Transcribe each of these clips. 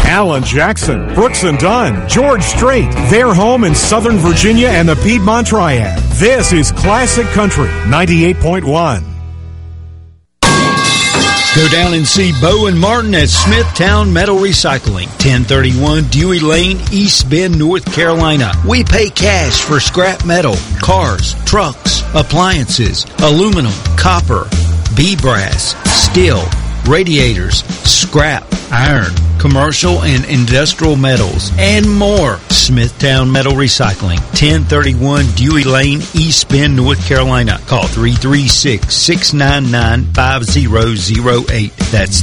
Alan Jackson, Brooks and Dunn, George Strait, their home in Southern Virginia and the Piedmont Triad. This is Classic Country 98.1. Go down and see Bo and Martin at Smithtown Metal Recycling, 1031 Dewey Lane, East Bend, North Carolina. We pay cash for scrap metal, cars, trucks, appliances, aluminum, copper, B-brass, steel, radiators, scrap, iron, commercial and industrial metals, and more. Smithtown Metal Recycling, 1031 Dewey Lane, East Bend, North Carolina. Call 336-699-5008. That's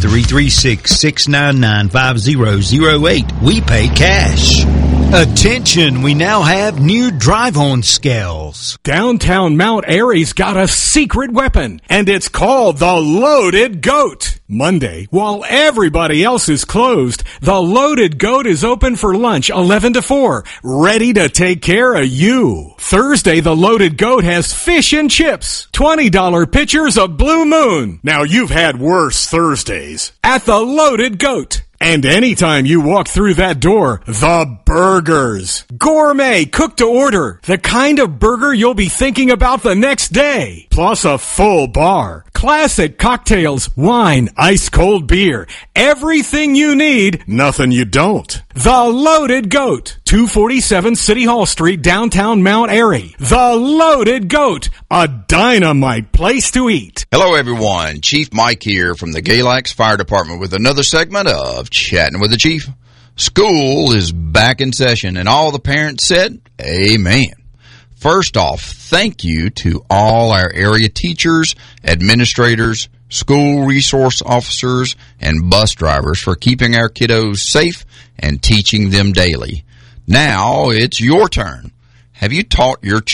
336-699-5008. We pay cash. Attention, we now have new drive-on scales. Downtown Mount Airy's got a secret weapon, and it's called the Loaded Goat. Monday, while everybody else is closed, the Loaded Goat is open for lunch 11 to 4, ready to take care of you. Thursday, the Loaded Goat has fish and chips, $20 pitchers of Blue Moon. Now, you've had worse Thursdays at the Loaded Goat. And anytime you walk through that door, the burgers. Gourmet, cooked to order. The kind of burger you'll be thinking about the next day. Plus a full bar. Classic cocktails, wine, ice cold beer. Everything you need, nothing you don't. The Loaded Goat. 247 City Hall Street, downtown Mount Airy. The Loaded Goat. A dynamite place to eat. Hello, everyone. Chief Mike here from the Galax Fire Department with another segment of Chatting with the Chief. School is back in session, and all the parents said, amen. First off, thank you to all our area teachers, administrators, school resource officers, and bus drivers for keeping our kiddos safe and teaching them daily. Now it's your turn. Have you taught your children